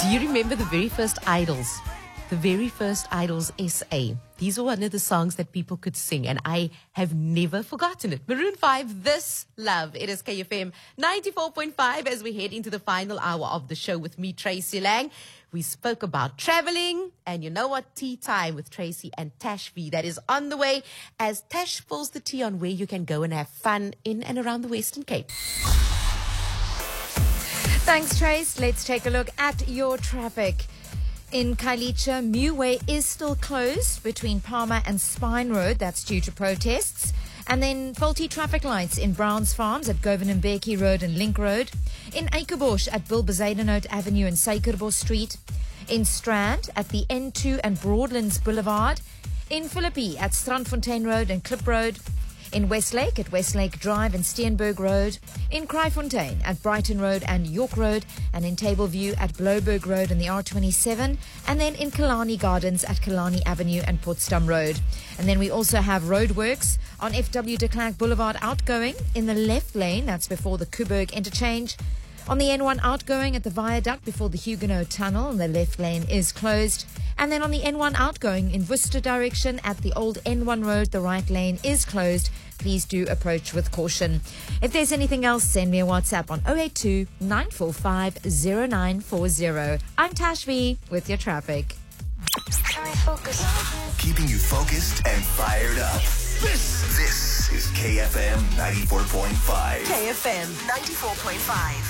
Do you remember the very first Idols? The very first Idols SA. These were one of the songs that people could sing, and I have never forgotten it. Maroon 5, This Love. It is KFM 94.5 as we head into the final hour of the show with me, Tracy Lang. We spoke about traveling, and you know what? Tea time with Tracy and Tash V. That is on the way as Tash pulls the tea on where you can go and have fun in and around the Western Cape. Thanks, Trace. Let's take a look at your traffic. In Khayelitsha, Muway is still closed between Palmer and Spine Road. That's due to protests. And then faulty traffic lights in Browns Farms at Govan and Mbeki Road and Link Road. In Eikebush at Bill Bezuidenhout Avenue and Suikerbos Street. In Strand at the N2 and Broadlands Boulevard. In Philippi at Strandfontein Road and Klip Road. In Westlake at Westlake Drive and Steenberg Road. In Kraaifontein at Brighton Road and York Road. And in Tableview at Bloberg Road and the R27. And then in Kalani Gardens at Kalani Avenue and Potsdam Road. And then we also have roadworks on FW de Klerk Boulevard outgoing in the left lane. That's before the Kuberg interchange. On the N1 outgoing at the viaduct before the Huguenot Tunnel, the left lane is closed. And then on the N1 outgoing in Worcester direction at the old N1 road, the right lane is closed. Please do approach with caution. If there's anything else, send me a WhatsApp on 082 945 0940. I'm Tash V with your traffic. Keeping you focused and fired up. This is KFM 94.5. KFM 94.5.